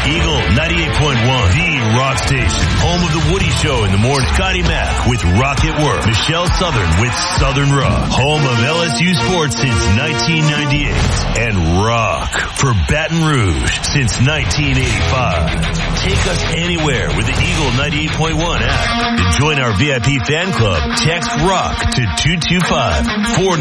Eagle 98.1, the rock station. Home of the Woody Show in the morning. Scotty Mack with Rock at Work. Michelle Southern with Southern Rock. Home of LSU sports since 1998. And rock for Baton Rouge since 1985. Take us anywhere with the Eagle 98.1 app. To join our VIP fan club, text ROCK to 225-4